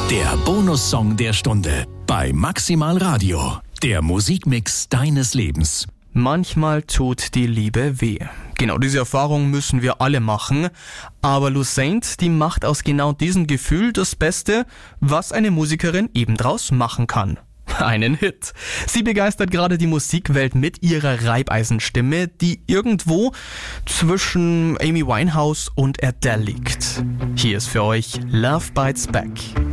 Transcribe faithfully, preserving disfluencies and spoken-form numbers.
Der Bonussong der Stunde bei Maximal Radio. Der Musikmix deines Lebens. Manchmal tut die Liebe weh. Genau diese Erfahrung müssen wir alle machen. Aber Lusaint, die macht aus genau diesem Gefühl das Beste, was eine Musikerin eben draus machen kann. Einen Hit. Sie begeistert gerade die Musikwelt mit ihrer Reibeisenstimme, die irgendwo zwischen Amy Winehouse und Adele liegt. Hier ist für euch Love Bites Back.